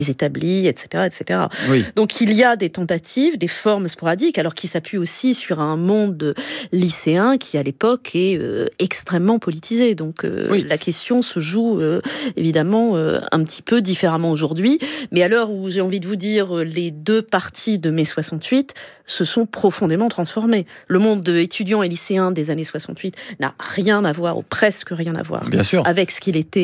établis, etc., etc. Oui. Donc il y a des tentatives, des formes sporadiques, alors qui s'appuient aussi sur un monde lycéen qui à l'époque est extrêmement politisé. Donc la question se joue évidemment un petit peu différemment aujourd'hui. Mais à l'heure où j'ai envie de vous dire, les deux parties de mai 68 se sont profondément transformées. Le monde étudiant et lycéen des années 68 n'a rien à voir, ou presque rien à voir, bien sûr, avec ce qu'il était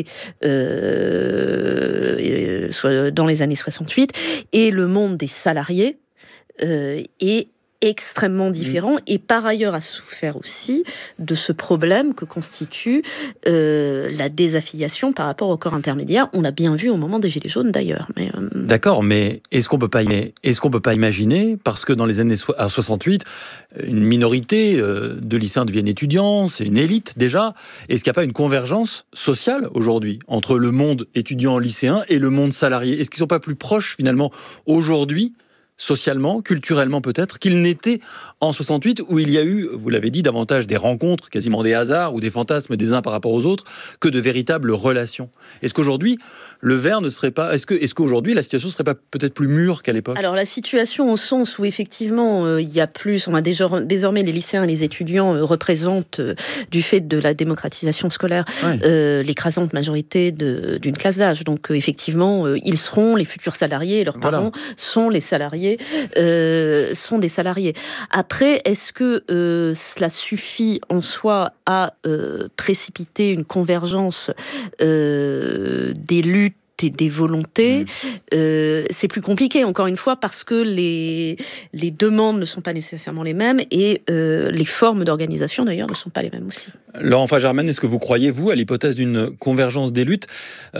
dans les années 68, et le monde des salariés est extrêmement différent, et par ailleurs a souffert aussi de ce problème que constitue la désaffiliation par rapport au corps intermédiaire. On l'a bien vu au moment des Gilets jaunes d'ailleurs. D'accord, mais est-ce qu'on peut pas imaginer, parce que dans les années 68, une minorité de lycéens deviennent étudiants, c'est une élite déjà, est-ce qu'il n'y a pas une convergence sociale aujourd'hui entre le monde étudiant lycéen et le monde salarié ? Est-ce qu'ils ne sont pas plus proches finalement aujourd'hui, socialement, culturellement peut-être, qu'il n'était en 68, où il y a eu, vous l'avez dit, davantage des rencontres, quasiment des hasards, ou des fantasmes des uns par rapport aux autres, que de véritables relations. Est-ce qu'aujourd'hui, le verre ne serait pas... Est-ce qu'aujourd'hui, la situation ne serait pas peut-être plus mûre qu'à l'époque ? Alors, la situation au sens où, effectivement, il y a plus... On a désormais les lycéens et les étudiants représentent, du fait de la démocratisation scolaire, l'écrasante majorité d'une classe d'âge. Donc, effectivement, ils seront les futurs salariés, et leurs parents sont les salariés, sont des salariés. Après, est-ce que cela suffit en soi à précipiter une convergence des luttes et des volontés? C'est plus compliqué, encore une fois, parce que les demandes ne sont pas nécessairement les mêmes, et les formes d'organisation, d'ailleurs, ne sont pas les mêmes aussi. Laurent Fagermann, est-ce que vous croyez, vous, à l'hypothèse d'une convergence des luttes,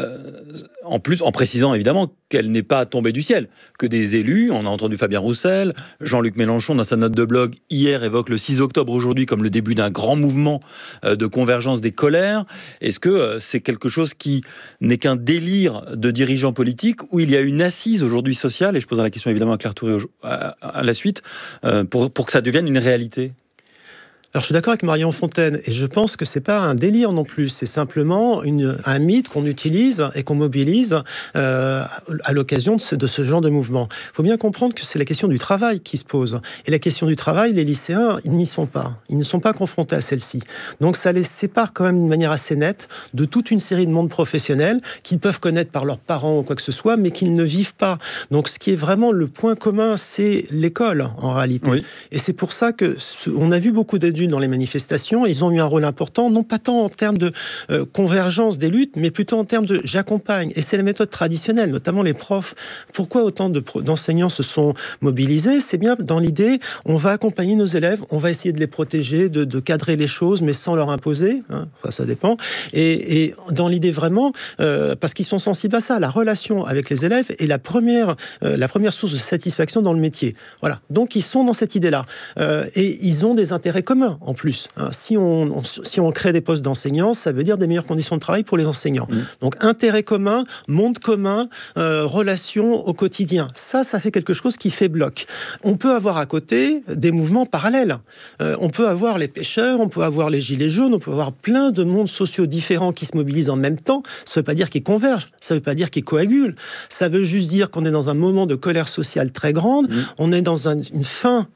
en précisant évidemment qu'elle n'est pas tombée du ciel, que des élus, on a entendu Fabien Roussel, Jean-Luc Mélenchon dans sa note de blog hier évoque le 6 octobre aujourd'hui comme le début d'un grand mouvement de convergence des colères. Est-ce que c'est quelque chose qui n'est qu'un délire de dirigeants politiques, où il y a une assise aujourd'hui sociale, et je pose la question évidemment à Claire Touré à la suite, pour que ça devienne une réalité ? Alors je suis d'accord avec Marion Fontaine, et je pense que c'est pas un délire non plus, c'est simplement un mythe qu'on utilise et qu'on mobilise à l'occasion de ce genre de mouvement. Il faut bien comprendre que c'est la question du travail qui se pose, et la question du travail, les lycéens, ils n'y sont pas, ils ne sont pas confrontés à celle-ci. Donc ça les sépare quand même d'une manière assez nette de toute une série de mondes professionnels qu'ils peuvent connaître par leurs parents ou quoi que ce soit, mais qu'ils ne vivent pas. Donc ce qui est vraiment le point commun, c'est l'école en réalité. Oui. Et c'est pour ça que on a vu beaucoup d'adultes dans les manifestations, ils ont eu un rôle important, non pas tant en termes de convergence des luttes, mais plutôt en termes de j'accompagne. Et c'est la méthode traditionnelle, notamment les profs. Pourquoi autant d'enseignants se sont mobilisés ? C'est bien dans l'idée, on va accompagner nos élèves, on va essayer de les protéger, de cadrer les choses, mais sans leur imposer. Enfin, ça dépend. Et dans l'idée vraiment, parce qu'ils sont sensibles à ça, la relation avec les élèves est la première source de satisfaction dans le métier. Voilà. Donc ils sont dans cette idée-là. Et ils ont des intérêts communs. En plus, si on crée des postes d'enseignants, ça veut dire des meilleures conditions de travail pour les enseignants. Donc intérêt commun, monde commun, relations au quotidien. Ça fait quelque chose qui fait bloc. On peut avoir à côté des mouvements parallèles. On peut avoir les pêcheurs, on peut avoir les gilets jaunes, on peut avoir plein de mondes sociaux différents qui se mobilisent en même temps. Ça ne veut pas dire qu'ils convergent, ça ne veut pas dire qu'ils coagulent. Ça veut juste dire qu'on est dans un moment de colère sociale très grande. On est dans une fin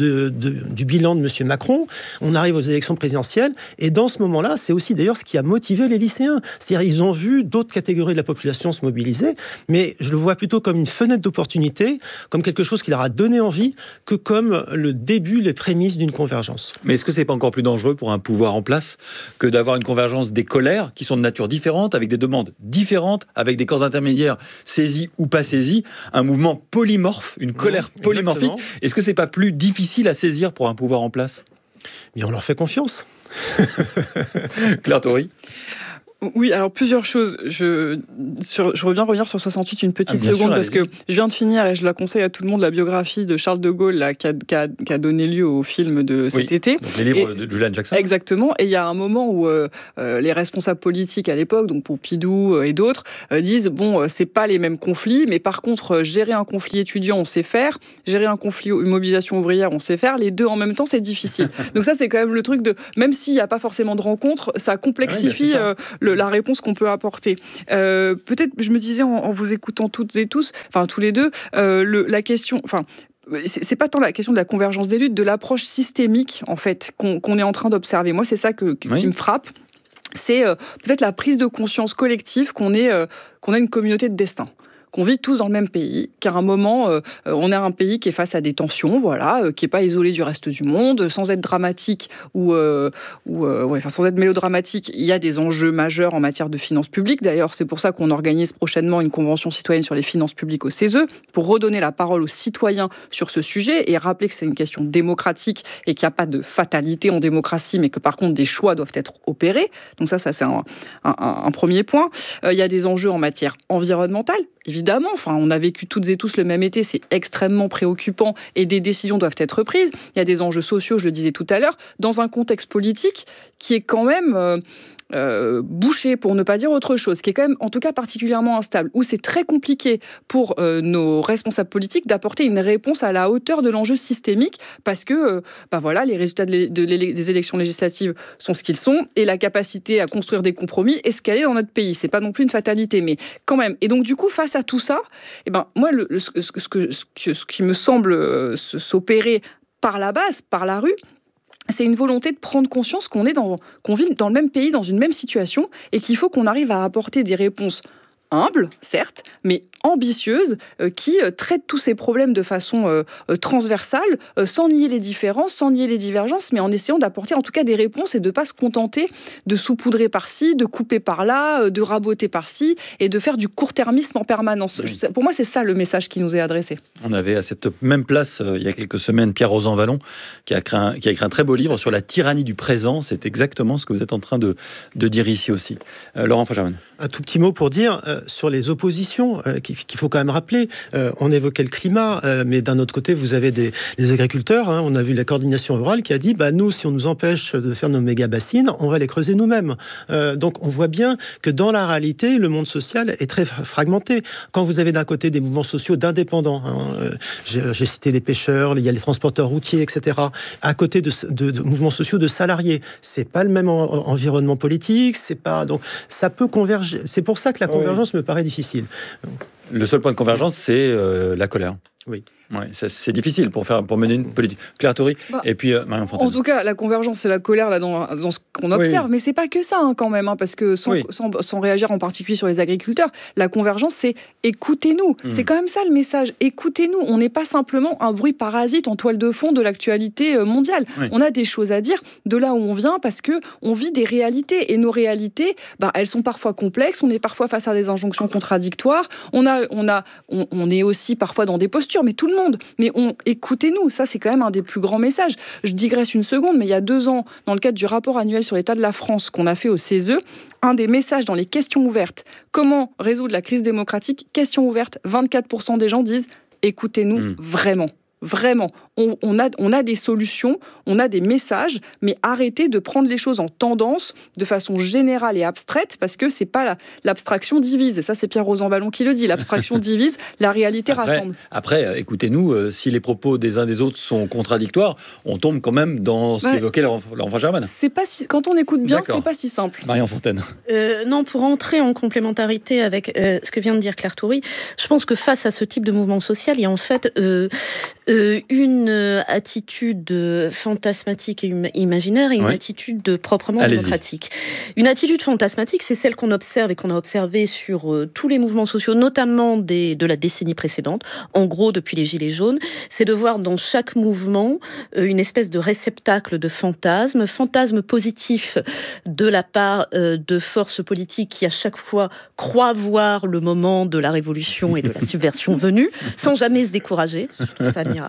du bilan de M. Macron. On arrive aux élections présidentielles, et dans ce moment-là, c'est aussi d'ailleurs ce qui a motivé les lycéens. C'est-à-dire ils ont vu d'autres catégories de la population se mobiliser, mais je le vois plutôt comme une fenêtre d'opportunité, comme quelque chose qui leur a donné envie, que comme le début, les prémices d'une convergence. Mais est-ce que c'est pas encore plus dangereux pour un pouvoir en place que d'avoir une convergence des colères qui sont de nature différente, avec des demandes différentes, avec des corps intermédiaires saisis ou pas saisis, un mouvement polymorphe, une colère polymorphique. Exactement. Est-ce que c'est pas plus difficile à saisir pour un pouvoir en place ? Mais on leur fait confiance. Claire Touré. Oui, alors plusieurs choses. Je veux bien revenir sur 68 une petite seconde, parce que je viens de finir, et je la conseille à tout le monde, la biographie de Charles de Gaulle là, qui a donné lieu au film de cet été. Donc les livres de Julian Jackson. Exactement. Et il y a un moment où les responsables politiques à l'époque, donc Pompidou et d'autres, disent c'est pas les mêmes conflits, mais par contre gérer un conflit étudiant on sait faire, gérer un conflit une mobilisation ouvrière on sait faire, les deux en même temps c'est difficile. Donc ça c'est quand même le truc de, même s'il n'y a pas forcément de rencontre, ça complexifie la réponse qu'on peut apporter. Peut-être, je me disais en vous écoutant toutes et tous, enfin tous les deux, la question, enfin. C'est pas tant la question de la convergence des luttes, de l'approche systémique en fait qu'on est en train d'observer. Moi, c'est ça qui me frappe. C'est peut-être la prise de conscience collective qu'on a une communauté de destin, qu'on vit tous dans le même pays, qu'à un moment, on est un pays qui est face à des tensions, qui n'est pas isolé du reste du monde, sans être dramatique sans être mélodramatique. Il y a des enjeux majeurs en matière de finances publiques. D'ailleurs, c'est pour ça qu'on organise prochainement une convention citoyenne sur les finances publiques au CESE, pour redonner la parole aux citoyens sur ce sujet et rappeler que c'est une question démocratique et qu'il n'y a pas de fatalité en démocratie, mais que par contre des choix doivent être opérés. Donc ça c'est un premier point. Il y a des enjeux en matière environnementale, évidemment. On a vécu toutes et tous le même été, c'est extrêmement préoccupant et des décisions doivent être prises. Il y a des enjeux sociaux, je le disais tout à l'heure, dans un contexte politique qui est quand même bouché, pour ne pas dire autre chose, qui est quand même en tout cas particulièrement instable, où c'est très compliqué pour nos responsables politiques d'apporter une réponse à la hauteur de l'enjeu systémique, parce que les résultats des élections législatives sont ce qu'ils sont, et la capacité à construire des compromis est ce qu'elle est dans notre pays. C'est pas non plus une fatalité, mais quand même. Et donc du coup, face à tout ça, moi, ce qui me semble s'opérer par la base, par la rue, c'est une volonté de prendre conscience qu'on vit dans le même pays, dans une même situation, et qu'il faut qu'on arrive à apporter des réponses humbles, certes, mais ambitieuses, qui traitent tous ces problèmes de façon transversale, sans nier les différences, sans nier les divergences, mais en essayant d'apporter en tout cas des réponses et de ne pas se contenter de saupoudrer par-ci, de couper par-là, de raboter par-ci, et de faire du court-termisme en permanence. Oui. Pour moi, c'est ça le message qui nous est adressé. On avait à cette même place, il y a quelques semaines, Pierre Rosanvallon, qui a écrit un très beau livre sur la tyrannie du présent. C'est exactement ce que vous êtes en train de dire ici aussi. Laurent Fagerman. Un tout petit mot pour dire sur les oppositions qu'il faut quand même rappeler. On évoquait le climat, mais d'un autre côté, vous avez des agriculteurs. On a vu la coordination rurale qui a dit nous, si on nous empêche de faire nos méga-bassines, on va les creuser nous-mêmes. Donc on voit bien que dans la réalité, le monde social est très fragmenté. Quand vous avez d'un côté des mouvements sociaux d'indépendants, j'ai cité les pêcheurs, il y a les transporteurs routiers, etc. À côté de mouvements sociaux de salariés, c'est pas le même environnement politique, c'est pas, donc ça peut converger. C'est pour ça que la convergence me paraît difficile. Le seul point de convergence, c'est la colère. Oui. Ouais, c'est difficile pour mener une politique. Claire Tory, et puis Marion Fontaine. En tout cas, la convergence, c'est la colère là, dans ce qu'on observe, mais c'est pas que ça quand même, parce que sans réagir en particulier sur les agriculteurs, la convergence, c'est écoutez-nous. C'est quand même ça le message, écoutez-nous. On n'est pas simplement un bruit parasite en toile de fond de l'actualité mondiale. Oui. On a des choses à dire de là où on vient, parce que on vit des réalités, et nos réalités, elles sont parfois complexes, on est parfois face à des injonctions contradictoires, on est aussi parfois dans des postures, mais tout le monde. Mais écoutez-nous, ça c'est quand même un des plus grands messages. Je digresse une seconde, mais il y a 2 ans, dans le cadre du rapport annuel sur l'état de la France qu'on a fait au CESE, un des messages dans les questions ouvertes, comment résoudre la crise démocratique, questions ouvertes, 24% des gens disent écoutez-nous vraiment. Vraiment, on a des solutions, on a des messages, mais arrêtez de prendre les choses en tendance de façon générale et abstraite, parce que c'est pas l'abstraction divise. Et ça, c'est Pierre Rosanvallon qui le dit. L'abstraction divise, la réalité rassemble. Après, écoutez-nous, si les propos des uns des autres sont contradictoires, on tombe quand même dans ce qu'évoquait Laurent Fagerman. Quand on écoute bien, c'est pas si simple. Marion Fontaine. Non, pour entrer en complémentarité avec ce que vient de dire Claire Tory, je pense que face à ce type de mouvement social, il y a en fait une attitude fantasmatique et imaginaire et une attitude proprement démocratique. Une attitude fantasmatique, c'est celle qu'on observe et qu'on a observée sur tous les mouvements sociaux, notamment de la décennie précédente, en gros depuis les Gilets jaunes, c'est de voir dans chaque mouvement une espèce de réceptacle de fantasmes positifs de la part de forces politiques qui à chaque fois croient voir le moment de la révolution et de la subversion venue, sans jamais se décourager. Je trouve ça admirable.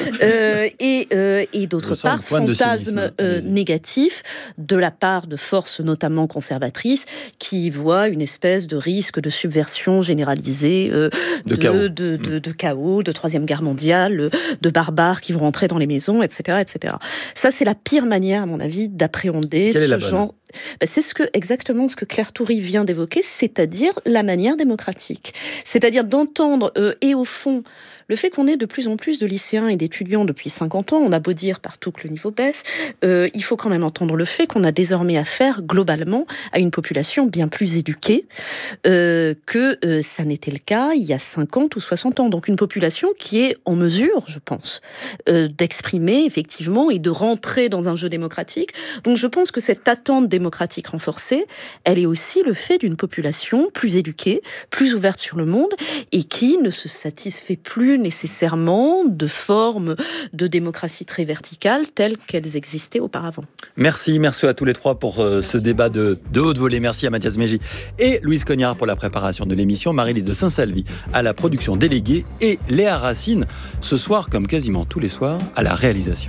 Et d'autre part, fantasmes négatifs de la part de forces notamment conservatrices qui voient une espèce de risque de subversion généralisée, de chaos, de Troisième Guerre mondiale, de barbares qui vont rentrer dans les maisons, etc. etc. Ça, c'est la pire manière, à mon avis, d'appréhender ce genre. c'est exactement ce que Claire Toury vient d'évoquer, c'est-à-dire la manière démocratique. C'est-à-dire d'entendre, et au fond, le fait qu'on ait de plus en plus de lycéens et d'étudiants depuis 50 ans, on a beau dire partout que le niveau baisse, il faut quand même entendre le fait qu'on a désormais affaire globalement à une population bien plus éduquée que ça n'était le cas il y a 50 ou 60 ans. Donc une population qui est en mesure, je pense, d'exprimer effectivement et de rentrer dans un jeu démocratique. Donc je pense que cette attente démocratique renforcée, elle est aussi le fait d'une population plus éduquée, plus ouverte sur le monde et qui ne se satisfait plus nécessairement de formes de démocratie très verticales telles qu'elles existaient auparavant. Merci à tous les trois pour ce débat de haute volée. Merci à Mathias Mégy et Louise Cognard pour la préparation de l'émission, Marie-Lise de Saint-Salvi à la production déléguée et Léa Racine, ce soir, comme quasiment tous les soirs, à la réalisation.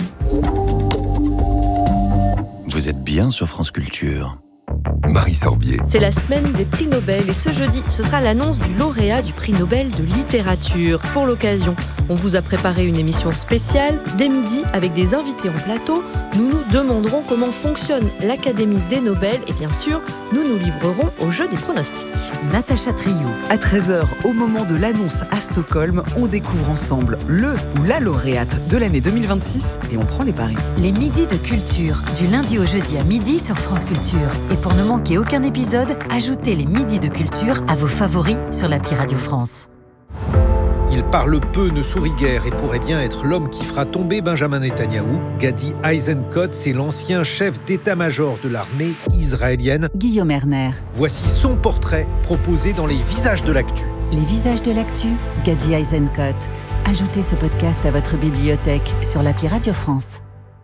Vous êtes bien sur France Culture. Marie Sorbier. C'est la semaine des prix Nobel et ce jeudi, ce sera l'annonce du lauréat du prix Nobel de littérature. Pour l'occasion, on vous a préparé une émission spéciale dès midi avec des invités en plateau. Nous nous demanderons comment fonctionne l'Académie des Nobel et bien sûr, nous nous livrerons au jeu des pronostics. Natacha Triou. À 13h, au moment de l'annonce à Stockholm, on découvre ensemble le ou la lauréate de l'année 2026 et on prend les paris. Les midis de culture, du lundi au jeudi à midi sur France Culture. Et pour ne manquer aucun épisode, ajoutez les midis de culture à vos favoris sur l'appli Radio France. Il parle peu, ne sourit guère et pourrait bien être l'homme qui fera tomber Benjamin Netanyahou. Gadi Eisenkot, c'est l'ancien chef d'état-major de l'armée israélienne. Guillaume Erner. Voici son portrait proposé dans les Visages de l'actu. Les Visages de l'actu, Gadi Eisenkot. Ajoutez ce podcast à votre bibliothèque sur l'appli Radio France.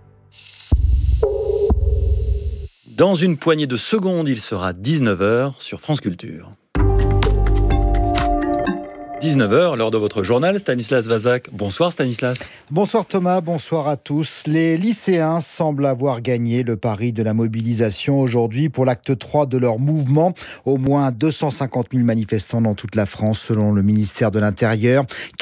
Dans une poignée de secondes, il sera 19h sur France Culture. 19h, l'heure de votre journal, Stanislas Vazak. Bonsoir Stanislas. Bonsoir Thomas, bonsoir à tous. Les lycéens semblent avoir gagné le pari de la mobilisation aujourd'hui pour l'acte 3 de leur mouvement. Au moins 250 000 manifestants dans toute la France selon le ministère de l'Intérieur.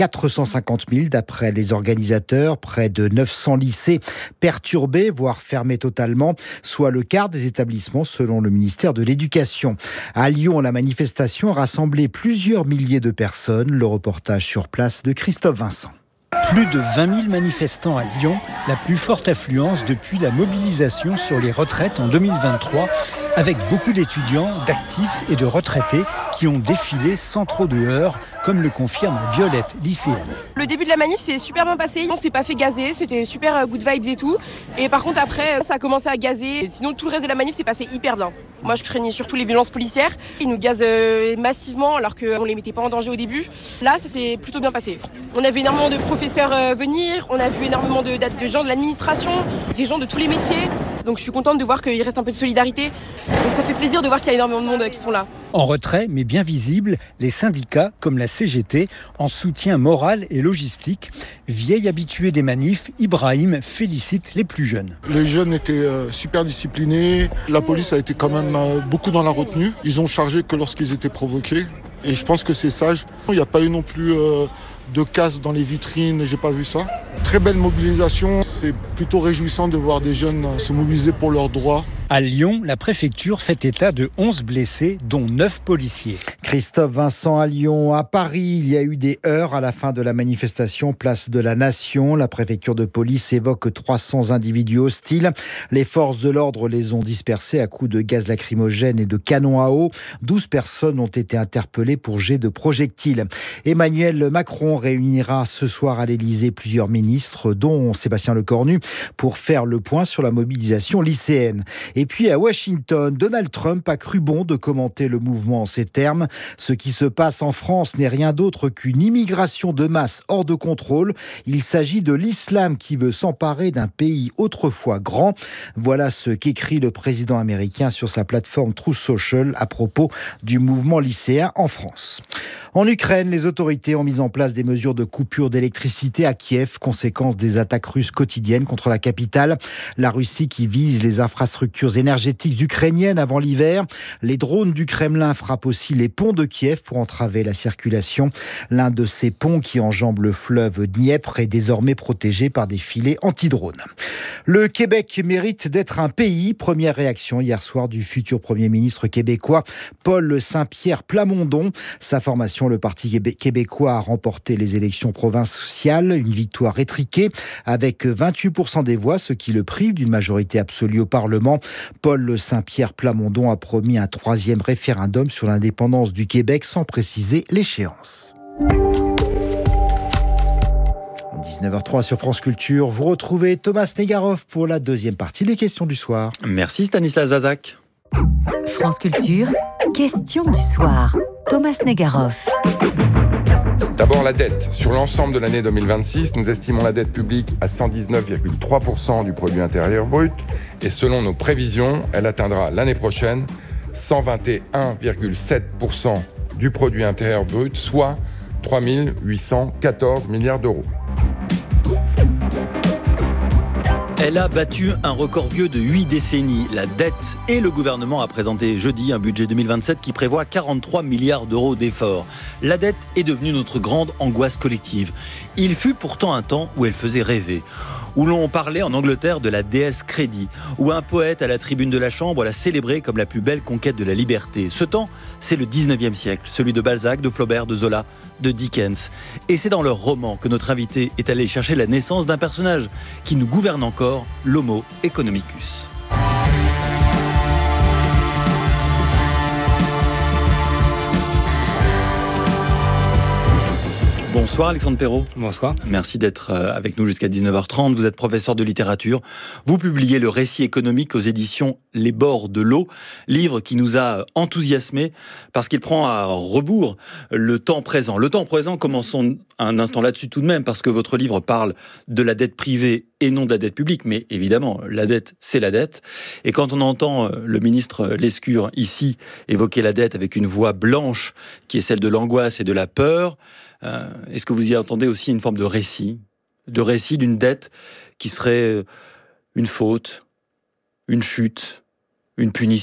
450 000 d'après les organisateurs. Près de 900 lycées perturbés, voire fermés totalement, soit le quart des établissements selon le ministère de l'Éducation. À Lyon, la manifestation a rassemblé plusieurs milliers de personnes. Le reportage sur place de Christophe Vincent. Plus de 20 000 manifestants à Lyon, la plus forte affluence depuis la mobilisation sur les retraites en 2023, avec beaucoup d'étudiants, d'actifs et de retraités qui ont défilé sans trop de heurts, comme le confirme Violette, lycéenne. Le début de la manif s'est super bien passé, on s'est pas fait gazer, c'était super good vibes et tout. Et par contre après, ça a commencé à gazer, sinon tout le reste de la manif s'est passé hyper bien. Moi je craignais surtout les violences policières, ils nous gazent massivement alors qu'on les mettait pas en danger au début. Là ça s'est plutôt bien passé. On a vu énormément de professeurs venir, on a vu énormément de gens de l'administration, des gens de tous les métiers. Donc je suis contente de voir qu'il reste un peu de solidarité. Donc ça fait plaisir de voir qu'il y a énormément de monde qui sont là. En retrait, mais bien visible, les syndicats, comme la CGT, en soutien moral et logistique. Vieil habitué des manifs, Ibrahim félicite les plus jeunes. Les jeunes étaient super disciplinés. La police a été quand même beaucoup dans la retenue. Ils ont chargé que lorsqu'ils étaient provoqués. Et je pense que c'est sage. Il n'y a pas eu non plus de casse dans les vitrines, j'ai pas vu ça. Très belle mobilisation. C'est plutôt réjouissant de voir des jeunes se mobiliser pour leurs droits. À Lyon, la préfecture fait état de 11 blessés, dont 9 policiers. Christophe Vincent à Lyon. À Paris, il y a eu des heurts à la fin de la manifestation place de la Nation. La préfecture de police évoque 300 individus hostiles. Les forces de l'ordre les ont dispersés à coups de gaz lacrymogène et de canons à eau. 12 personnes ont été interpellées pour jet de projectiles. Emmanuel Macron réunira ce soir à l'Élysée plusieurs ministres, dont Sébastien Lecornu, pour faire le point sur la mobilisation lycéenne. Et puis à Washington, Donald Trump a cru bon de commenter le mouvement en ces termes. Ce qui se passe en France n'est rien d'autre qu'une immigration de masse hors de contrôle. Il s'agit de l'islam qui veut s'emparer d'un pays autrefois grand. Voilà ce qu'écrit le président américain sur sa plateforme Truth Social à propos du mouvement lycéen en France. En Ukraine, les autorités ont mis en place des mesures de coupure d'électricité à Kiev, conséquence des attaques russes quotidiennes contre la capitale. La Russie qui vise les infrastructures énergétiques ukrainiennes avant l'hiver. Les drones du Kremlin frappent aussi les ponts pont de Kiev pour entraver la circulation. L'un de ces ponts qui enjambe le fleuve Dniepr est désormais protégé par des filets anti-drones. Le Québec mérite d'être un pays. Première réaction hier soir du futur Premier ministre québécois, Paul Saint-Pierre Plamondon. Sa formation, le Parti québécois, a remporté les élections provinciales. Une victoire étriquée avec 28% des voix, ce qui le prive d'une majorité absolue au Parlement. Paul Saint-Pierre Plamondon a promis un 3e référendum sur l'indépendance du Québec sans préciser l'échéance. 19h03 sur France Culture, vous retrouvez Thomas Negaroff pour la deuxième partie des questions du soir. Merci Stanislas Vazak. France Culture, question du soir. Thomas Negaroff. D'abord la dette. Sur l'ensemble de l'année 2026, nous estimons la dette publique à 119,3% du produit intérieur brut. Et selon nos prévisions, elle atteindra l'année prochaine 121,7% du produit intérieur brut, soit 3 814 milliards d'euros. Elle a battu un record vieux de 8 décennies, la dette. Et le gouvernement a présenté jeudi un budget 2027 qui prévoit 43 milliards d'euros d'efforts. La dette est devenue notre grande angoisse collective. Il fut pourtant un temps où elle faisait rêver, où l'on parlait en Angleterre de la déesse Crédit, où un poète à la tribune de la Chambre l'a célébrée comme la plus belle conquête de la liberté. Ce temps, c'est le 19e siècle, celui de Balzac, de Flaubert, de Zola, de Dickens. Et c'est dans leur roman que notre invité est allé chercher la naissance d'un personnage qui nous gouverne encore, l'Homo economicus. Bonsoir Alexandre Perrault. Bonsoir. Merci d'être avec nous jusqu'à 19h30. Vous êtes professeur de littérature. Vous publiez le récit économique aux éditions Les Bords de l'eau, livre qui nous a enthousiasmés parce qu'il prend à rebours le temps présent. Le temps présent, commençons un instant là-dessus tout de même, parce que votre livre parle de la dette privée et non de la dette publique, mais évidemment, la dette, c'est la dette. Et quand on entend le ministre Lescure ici évoquer la dette avec une voix blanche qui est celle de l'angoisse et de la peur, est-ce que vous y entendez aussi une forme de récit d'une dette qui serait une faute, une chute, une punition ?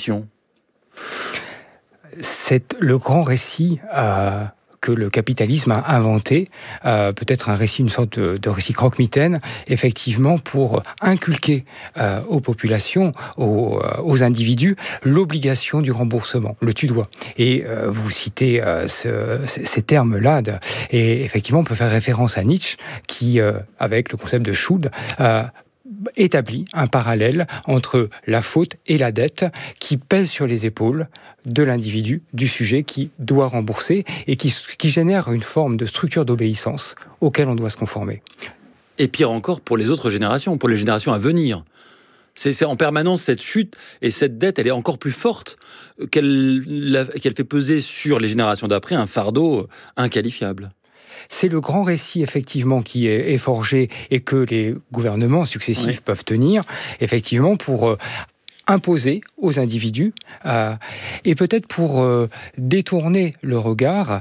C'est le grand récit que le capitalisme a inventé, peut-être un récit, une sorte de récit croque-mitaine, effectivement pour inculquer aux populations, aux individus, l'obligation du remboursement, le tu-dois. Et vous citez ces termes-là, et effectivement on peut faire référence à Nietzsche, qui, avec le concept de Schuld, établit un parallèle entre la faute et la dette qui pèse sur les épaules de l'individu, du sujet qui doit rembourser et qui génère une forme de structure d'obéissance auquel on doit se conformer. Et pire encore pour les autres générations, pour les générations à venir. C'est en permanence cette chute et cette dette, elle est encore plus forte qu'elle fait peser sur les générations d'après un fardeau inqualifiable. C'est le grand récit, effectivement, qui est forgé et que les gouvernements successifs peuvent tenir, effectivement, pour imposer aux individus et peut-être pour détourner le regard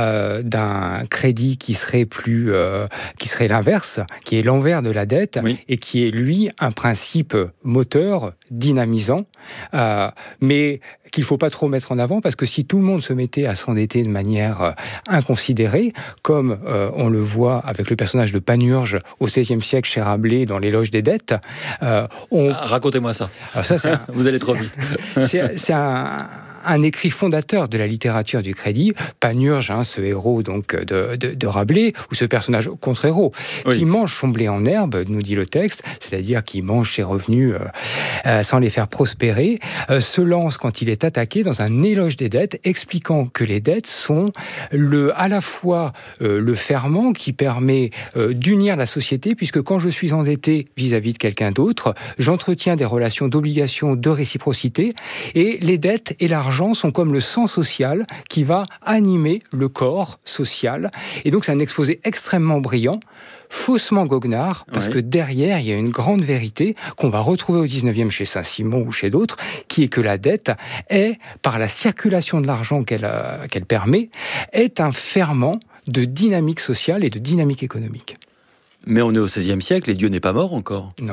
d'un crédit qui serait l'inverse, qui est l'envers de la dette et qui est, lui, un principe moteur, dynamisant, mais qu'il ne faut pas trop mettre en avant, parce que si tout le monde se mettait à s'endetter de manière inconsidérée, comme on le voit avec le personnage de Panurge au XVIe siècle chez Rabelais dans l'Éloge des dettes, racontez-moi ça. Vous allez trop vite. C'est un écrit fondateur de la littérature du crédit, Panurge, ce héros donc de Rabelais, ou ce personnage contre-héros, qui mange son blé en herbe, nous dit le texte, c'est-à-dire qui mange ses revenus sans les faire prospérer, se lance quand il est attaqué dans un éloge des dettes, expliquant que les dettes sont à la fois le ferment qui permet d'unir la société, puisque quand je suis endetté vis-à-vis de quelqu'un d'autre, j'entretiens des relations d'obligation, de réciprocité, et les dettes et l'argent sont comme le sang social qui va animer le corps social. Et donc c'est un exposé extrêmement brillant, faussement goguenard, parce que derrière, il y a une grande vérité qu'on va retrouver au 19e chez Saint-Simon ou chez d'autres, qui est que la dette est, par la circulation de l'argent qu'elle permet, est un ferment de dynamique sociale et de dynamique économique. Mais on est au XVIe siècle et Dieu n'est pas mort encore. Non.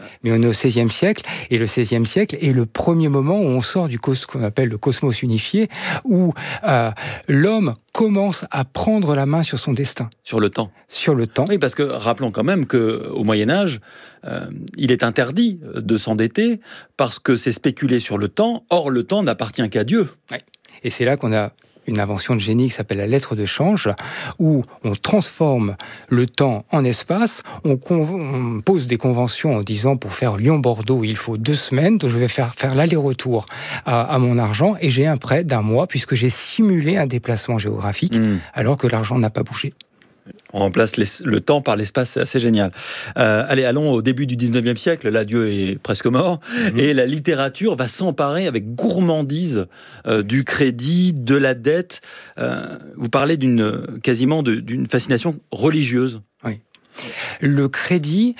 mais on est au XVIe siècle, et le XVIe siècle est le premier moment où on sort du ce qu'on appelle le cosmos unifié, où l'homme commence à prendre la main sur son destin. Sur le temps. Sur le temps. Oui, parce que rappelons quand même qu'au Moyen-Âge, il est interdit de s'endetter parce que c'est spéculer sur le temps. Or, le temps n'appartient qu'à Dieu. Ouais. Et c'est là qu'on a une invention de génie qui s'appelle la lettre de change, où on transforme le temps en espace, on pose des conventions en disant pour faire Lyon-Bordeaux, il faut 2 semaines, donc je vais faire l'aller-retour à mon argent, et j'ai un prêt d'1 mois, puisque j'ai simulé un déplacement géographique, alors que l'argent n'a pas bougé. On remplace le temps par l'espace, c'est assez génial. Allez, allons au début du 19e siècle, là Dieu est presque mort, et la littérature va s'emparer avec gourmandise du crédit, de la dette. Vous parlez quasiment d'une fascination religieuse. Oui. Le crédit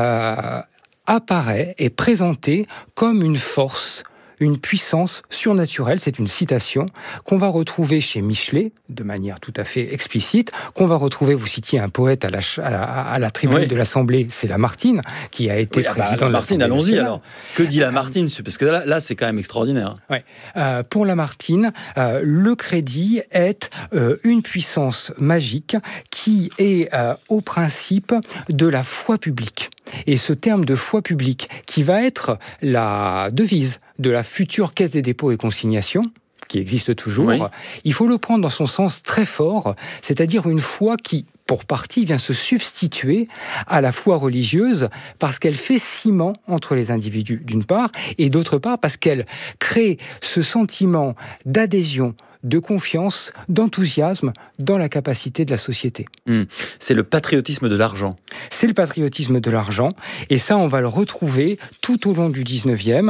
apparaît, est présenté comme une force, une puissance surnaturelle, c'est une citation qu'on va retrouver chez Michelet, de manière tout à fait explicite, qu'on va retrouver, vous citiez un poète à la tribune de l'Assemblée, c'est Lamartine, qui a été président de Lamartine, l'Assemblée allons-y nationale. alors. Que dit Lamartine? Parce que là c'est quand même extraordinaire. Ouais. Pour Lamartine, le crédit est une puissance magique qui est au principe de la foi publique. Et ce terme de foi publique, qui va être la devise de la future Caisse des dépôts et consignations, qui existe toujours, il faut le prendre dans son sens très fort, c'est-à-dire une foi qui, pour partie, vient se substituer à la foi religieuse parce qu'elle fait ciment entre les individus, d'une part, et d'autre part parce qu'elle crée ce sentiment d'adhésion, de confiance, d'enthousiasme dans la capacité de la société. C'est le patriotisme de l'argent. C'est le patriotisme de l'argent, et ça, on va le retrouver tout au long du 19e,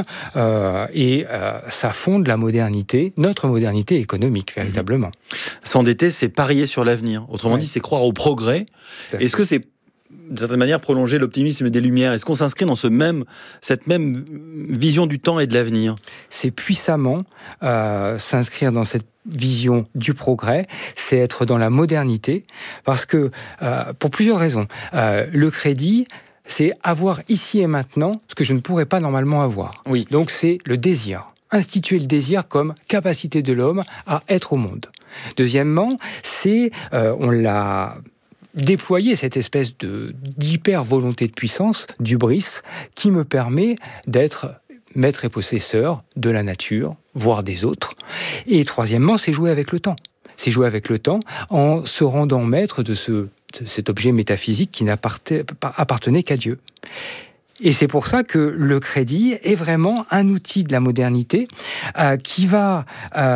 et ça fonde la modernité, notre modernité économique, véritablement. S'endetter, c'est parier sur l'avenir. Autrement dit, c'est croire au progrès. Est-ce que c'est, d'une certaine manière, prolonger l'optimisme des Lumières? Est-ce qu'on s'inscrit dans cette même vision du temps et de l'avenir? C'est puissamment s'inscrire dans cette vision du progrès, c'est être dans la modernité, parce que, pour plusieurs raisons, le crédit, c'est avoir ici et maintenant ce que je ne pourrais pas normalement avoir. Oui. Donc c'est le désir. Instituer le désir comme capacité de l'homme à être au monde. Deuxièmement, c'est, on l'a déployer cette espèce d'hyper-volonté de puissance, d'hubris, qui me permet d'être maître et possesseur de la nature, voire des autres. Et troisièmement, c'est jouer avec le temps. C'est jouer avec le temps en se rendant maître de cet objet métaphysique qui n'appartenait qu'à Dieu. Et c'est pour ça que le crédit est vraiment un outil de la modernité qui va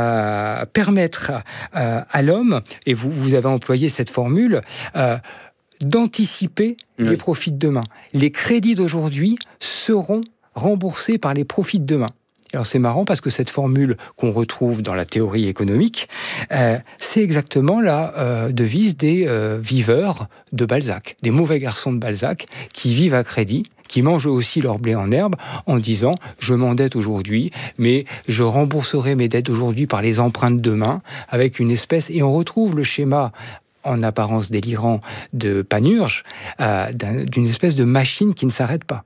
permettre à l'homme, et vous avez employé cette formule, d'anticiper les profits de demain. Les crédits d'aujourd'hui seront remboursés par les profits de demain. Alors c'est marrant parce que cette formule qu'on retrouve dans la théorie économique, c'est exactement la devise des viveurs de Balzac, des mauvais garçons de Balzac qui vivent à crédit, qui mangent aussi leur blé en herbe en disant « je m'endette aujourd'hui, mais je rembourserai mes dettes aujourd'hui par les empreintes demain » avec une espèce... Et on retrouve le schéma en apparence délirant de Panurge, d'une espèce de machine qui ne s'arrête pas.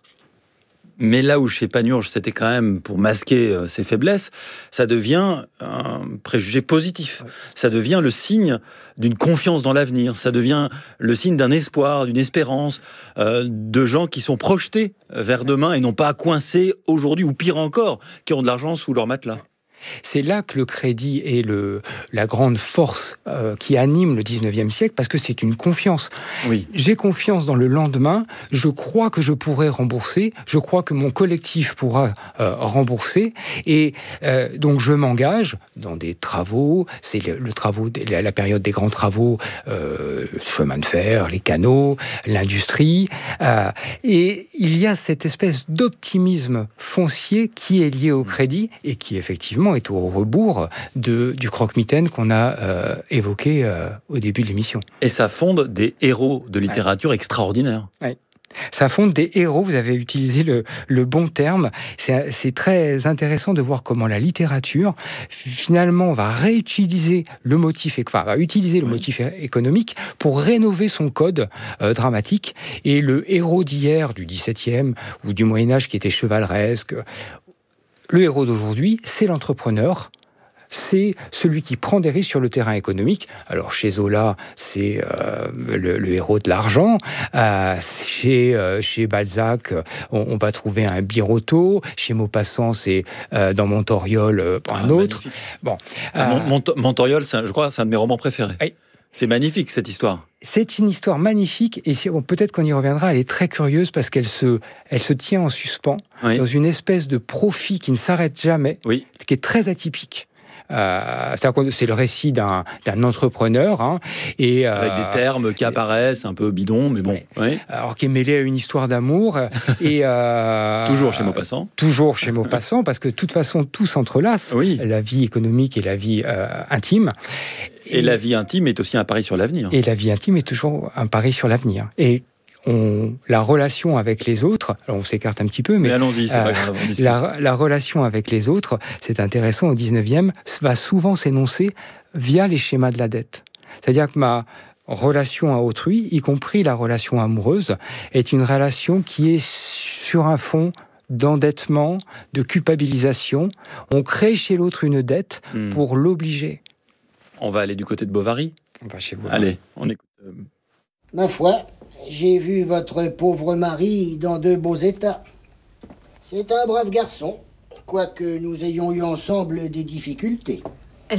Mais là où chez Panurge, c'était quand même pour masquer ses faiblesses, ça devient un préjugé positif. Ça devient le signe d'une confiance dans l'avenir. Ça devient le signe d'un espoir, d'une espérance, de gens qui sont projetés vers demain et non pas coincés aujourd'hui, ou pire encore, qui ont de l'argent sous leur matelas. C'est là que le crédit est la grande force qui anime le 19e siècle, parce que c'est une confiance. Oui. J'ai confiance dans le lendemain, je crois que je pourrai rembourser, je crois que mon collectif pourra rembourser, et donc je m'engage dans des travaux, c'est la période des grands travaux, le chemin de fer, les canaux, l'industrie, et il y a cette espèce d'optimisme foncier qui est lié au crédit, et qui effectivement est au rebours du croque-mitaine qu'on a évoqué au début de l'émission. Et ça fonde des héros de littérature extraordinaires. Oui. Ça fonde des héros, vous avez utilisé le bon terme. C'est très intéressant de voir comment la littérature, finalement, va réutiliser le motif, motif économique pour rénover son code dramatique. Et le héros d'hier, du XVIIe ou du Moyen-Âge, qui était chevaleresque, le héros d'aujourd'hui, c'est l'entrepreneur. C'est celui qui prend des risques sur le terrain économique. Alors chez Zola, c'est le héros de l'argent. Chez Balzac, on va trouver un Birotteau. Chez Maupassant, c'est dans Montoriol un autre. Bon, Montoriol, je crois, c'est un de mes romans préférés. Oui. C'est magnifique cette histoire. C'est une histoire magnifique et peut-être qu'on y reviendra. Elle est très curieuse parce qu'elle se tient en suspens dans une espèce de profit qui ne s'arrête jamais, qui est très atypique. C'est le récit d'un entrepreneur. Avec des termes qui apparaissent un peu bidons, mais bon. Oui. Alors, qui est mêlé à une histoire d'amour. Toujours chez Maupassant. Toujours chez Maupassant, parce que de toute façon, tout s'entrelace. La vie économique et la vie intime. Et la vie intime est aussi un pari sur l'avenir. Et la vie intime est toujours un pari sur l'avenir. Et la relation avec les autres, alors on s'écarte un petit peu, mais allons-y, c'est pas grave, on discute. La relation avec les autres, c'est intéressant, au 19e, va souvent s'énoncer via les schémas de la dette. C'est-à-dire que ma relation à autrui, y compris la relation amoureuse, est une relation qui est sur un fond d'endettement, de culpabilisation. On crée chez l'autre une dette pour l'obliger. On va aller du côté de Bovary. On va chez Bovary. Allez, on écoute. Ma foi, j'ai vu votre pauvre mari dans de beaux états. C'est un brave garçon, quoique nous ayons eu ensemble des difficultés. Lesquelles ?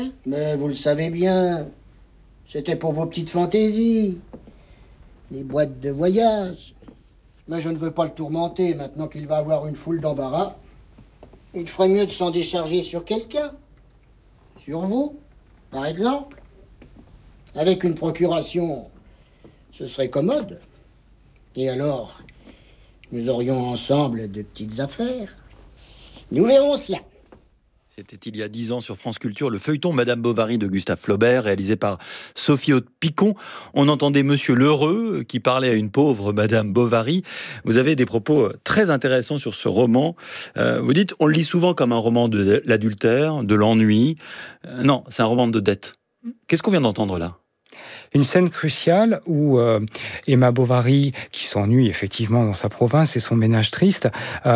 Mais vous le savez bien, c'était pour vos petites fantaisies, les boîtes de voyage. Mais je ne veux pas le tourmenter maintenant qu'il va avoir une foule d'embarras. Il ferait mieux de s'en décharger sur quelqu'un. Sur vous, par exemple. Avec une procuration, ce serait commode. Et alors, nous aurions ensemble de petites affaires. Nous verrons cela. C'était il y a 10 ans sur France Culture, le feuilleton Madame Bovary de Gustave Flaubert, réalisé par Sophie Haute-Picon. On entendait Monsieur Lheureux qui parlait à une pauvre Madame Bovary. Vous avez des propos très intéressants sur ce roman. Vous dites, on le lit souvent comme un roman de l'adultère, de l'ennui. Non, c'est un roman de dette. Qu'est-ce qu'on vient d'entendre là ? Une scène cruciale où Emma Bovary, qui s'ennuie effectivement dans sa province et son ménage triste,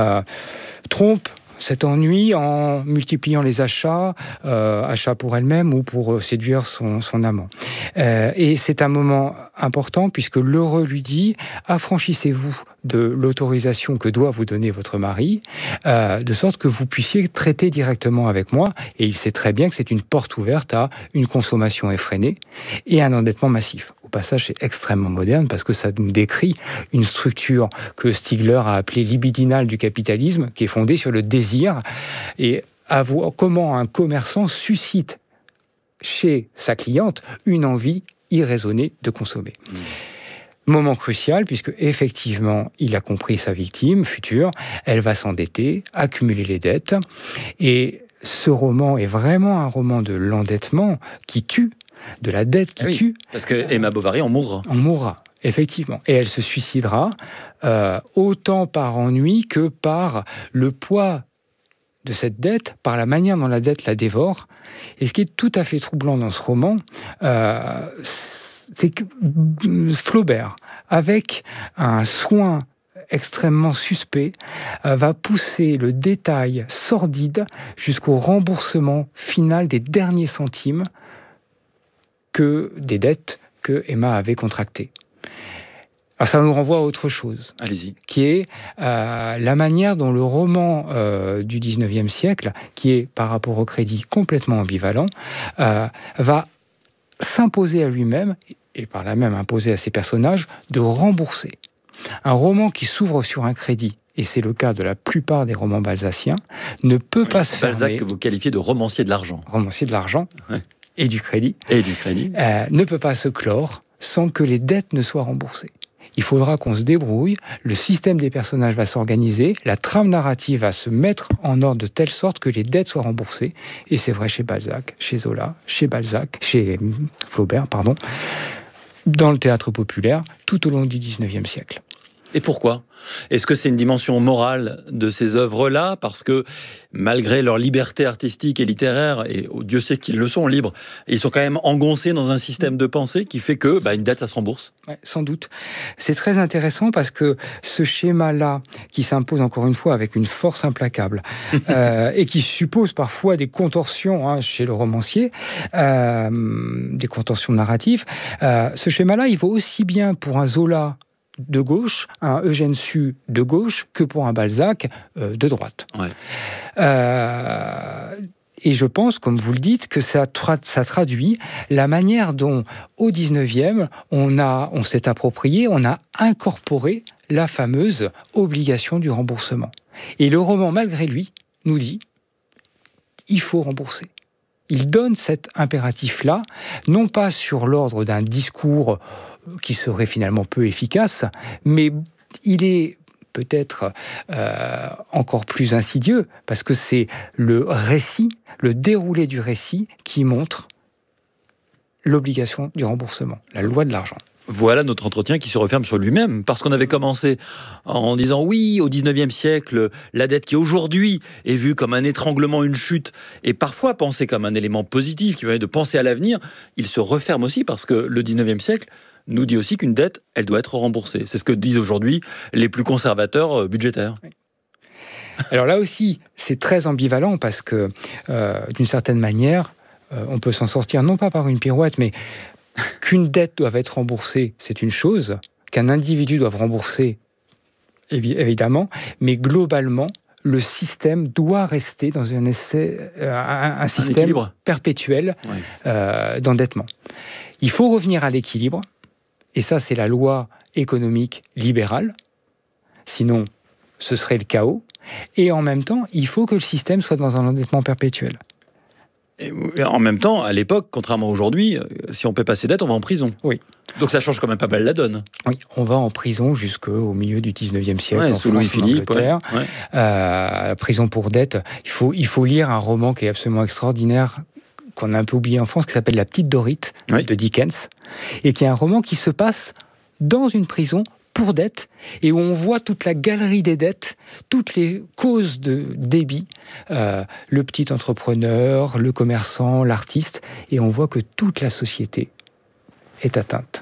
trompe cet ennui en multipliant les achats pour elle-même ou pour séduire son amant. Et c'est un moment important puisque l'heureux lui dit « affranchissez-vous de l'autorisation que doit vous donner votre mari, de sorte que vous puissiez traiter directement avec moi. » Et il sait très bien que c'est une porte ouverte à une consommation effrénée et un endettement massif. Au passage, c'est extrêmement moderne parce que ça nous décrit une structure que Stigler a appelée libidinale du capitalisme, qui est fondée sur le désir et comment un commerçant suscite chez sa cliente une envie irraisonnée de consommer. Moment crucial, puisque effectivement, il a compris sa victime future, elle va s'endetter, accumuler les dettes, et ce roman est vraiment un roman de l'endettement qui tue, de la dette qui tue. Parce que Emma Bovary en mourra. En mourra, effectivement. Et elle se suicidera autant par ennui que par le poids de cette dette, par la manière dont la dette la dévore. Et ce qui est tout à fait troublant dans ce roman, c'est que Flaubert, avec un soin extrêmement suspect, va pousser le détail sordide jusqu'au remboursement final des derniers centimes des dettes que Emma avait contractées. Alors ça nous renvoie à autre chose. Allez-y. Qui est la manière dont le roman du 19e siècle, qui est par rapport au crédit complètement ambivalent, va s'imposer à lui-même, et par là même imposer à ses personnages, de rembourser. Un roman qui s'ouvre sur un crédit, et c'est le cas de la plupart des romans balzaciens, ne peut pas se fermer. Balzac que vous qualifiez de romancier de l'argent. Romancier de l'argent. Ouais. Et du crédit. Et du crédit. Ne peut pas se clore sans que les dettes ne soient remboursées. Il faudra qu'on se débrouille, le système des personnages va s'organiser, la trame narrative va se mettre en ordre de telle sorte que les dettes soient remboursées. Et c'est vrai chez Balzac, chez Zola, chez Flaubert, dans le théâtre populaire, tout au long du 19e siècle. Et pourquoi ? Est-ce que c'est une dimension morale de ces œuvres-là ? Parce que malgré leur liberté artistique et littéraire, et Dieu sait qu'ils le sont, libres, ils sont quand même engoncés dans un système de pensée qui fait que une dette, ça se rembourse. Ouais, sans doute. C'est très intéressant parce que ce schéma-là, qui s'impose encore une fois avec une force implacable, et qui suppose parfois des contorsions chez le romancier, des contorsions narratives, ce schéma-là, il vaut aussi bien pour un Zola de gauche, un Eugène Sue de gauche, que pour un Balzac de droite. Ouais. Et je pense, comme vous le dites, que ça traduit la manière dont, au 19e, on s'est approprié, on a incorporé la fameuse obligation du remboursement. Et le roman, malgré lui, nous dit il faut rembourser. Il donne cet impératif-là, non pas sur l'ordre d'un discours qui serait finalement peu efficace, mais il est peut-être encore plus insidieux, parce que c'est le récit, le déroulé du récit qui montre l'obligation du remboursement, la loi de l'argent. Voilà notre entretien qui se referme sur lui-même, parce qu'on avait commencé en disant oui, au 19e siècle, la dette qui aujourd'hui est vue comme un étranglement, une chute, et parfois pensée comme un élément positif qui permet de penser à l'avenir, il se referme aussi parce que le 19e siècle nous dit aussi qu'une dette, elle doit être remboursée. C'est ce que disent aujourd'hui les plus conservateurs budgétaires. Oui. Alors là aussi, c'est très ambivalent parce que, d'une certaine manière, on peut s'en sortir non pas par une pirouette, mais qu'une dette doive être remboursée, c'est une chose, qu'un individu doive rembourser, évidemment, mais globalement, le système doit rester dans un système perpétuel d'endettement. Il faut revenir à l'équilibre, et ça, c'est la loi économique libérale, sinon ce serait le chaos, et en même temps, il faut que le système soit dans un endettement perpétuel. Et en même temps, à l'époque, contrairement à aujourd'hui, si on paie pas ses dettes, on va en prison. Oui. Donc ça change quand même pas mal la donne. Oui, on va en prison jusqu'au milieu du 19e siècle, sous Louis-Philippe. Prison pour dette. Il faut lire un roman qui est absolument extraordinaire, qu'on a un peu oublié en France, qui s'appelle La Petite Dorrit, de Dickens, et qui est un roman qui se passe dans une prison pour dette, et où on voit toute la galerie des dettes, toutes les causes de débit, le petit entrepreneur, le commerçant, l'artiste, et on voit que toute la société est atteinte.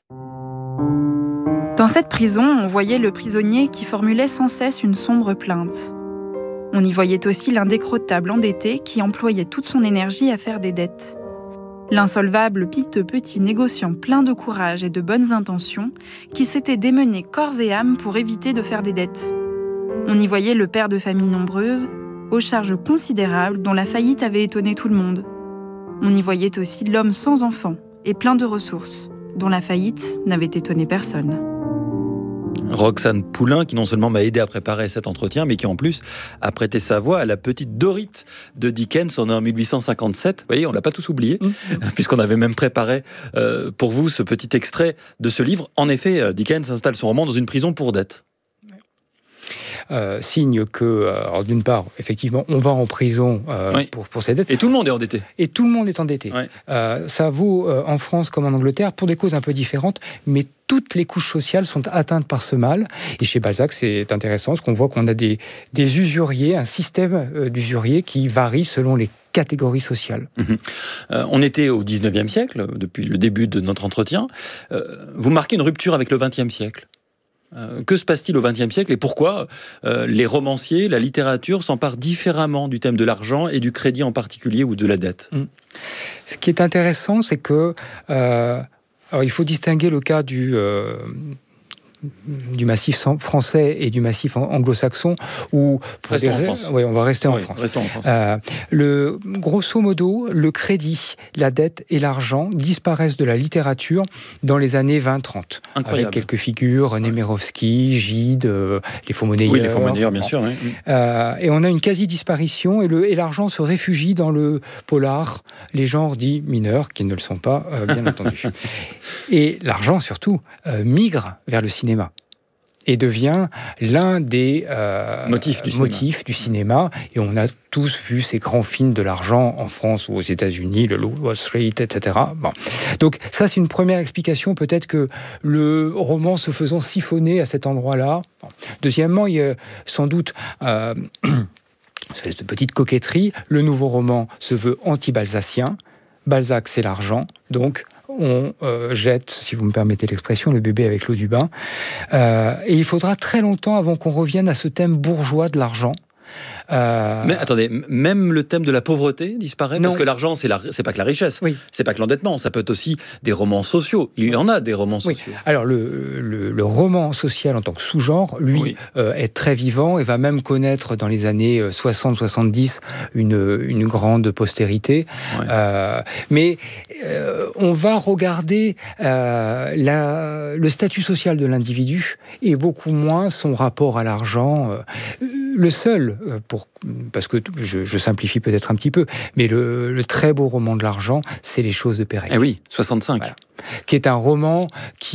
Dans cette prison, on voyait le prisonnier qui formulait sans cesse une sombre plainte. On y voyait aussi l'indécrottable endetté qui employait toute son énergie à faire des dettes. L'insolvable piteux petit négociant plein de courage et de bonnes intentions qui s'était démené corps et âme pour éviter de faire des dettes. On y voyait le père de famille nombreuse, aux charges considérables dont la faillite avait étonné tout le monde. On y voyait aussi l'homme sans enfant et plein de ressources, dont la faillite n'avait étonné personne. Roxane Poulain, qui non seulement m'a aidé à préparer cet entretien, mais qui en plus a prêté sa voix à La Petite Dorrit de Dickens. On est en 1857. Vous voyez, on ne l'a pas tous oublié, puisqu'on avait même préparé pour vous ce petit extrait de ce livre. En effet, Dickens installe son roman dans une prison pour dette. Signe que, alors d'une part, effectivement, on va en prison pour ses dettes. Et tout le monde est endetté. Et tout le monde est endetté. Ouais. Ça vaut en France comme en Angleterre, pour des causes un peu différentes, mais toutes les couches sociales sont atteintes par ce mal. Et chez Balzac, c'est intéressant, parce qu'on voit qu'on a des usuriers, un système d'usuriers qui varie selon les catégories sociales. On était au 19e siècle, depuis le début de notre entretien. Vous marquez une rupture avec le 20e siècle. Que se passe-t-il au XXe siècle et pourquoi les romanciers, la littérature s'emparent différemment du thème de l'argent et du crédit en particulier ou de la dette ? Ce qui est intéressant, c'est que alors il faut distinguer le cas du massif français et du massif anglo-saxon, où restons en France. Oui, on va rester en France. Restons en France. Grosso modo, le crédit, la dette et l'argent disparaissent de la littérature dans les années 20-30. Incroyable. Avec quelques figures, Nemirovsky, Gide, les faux-monnayeurs. Oui, les faux-monnayeurs, bien sûr. Oui. Et on a une quasi-disparition, et l'argent se réfugie dans le polar, les genres dits mineurs, qui ne le sont pas, bien entendu. Et l'argent, surtout, migre vers le cinéma. et devient l'un des motifs du cinéma. Et on a tous vu ces grands films de l'argent en France ou aux États-Unis, le Loup de Wall Street, etc. Bon. Donc ça, c'est une première explication. Peut-être que le roman se faisant siphonner à cet endroit-là. Bon. Deuxièmement, il y a sans doute une espèce de petite coquetterie. Le nouveau roman se veut anti-balzacien. Balzac, c'est l'argent. Donc, on jette, si vous me permettez l'expression, le bébé avec l'eau du bain. Et il faudra très longtemps avant qu'on revienne à ce thème bourgeois de l'argent. Mais attendez, même le thème de la pauvreté disparaît, parce que l'argent, c'est pas que la richesse, c'est pas que l'endettement, ça peut être aussi des romans sociaux. Il y en a des romans sociaux. Alors le roman social en tant que sous-genre, lui, est très vivant et va même connaître dans les années 60-70 une grande postérité. Mais on va regarder le statut social de l'individu et beaucoup moins son rapport à l'argent. Le seul, parce que je simplifie peut-être un petit peu, mais le très beau roman de l'argent, c'est Les choses de Pérec. Eh oui, 65. Voilà. Qui est un roman qui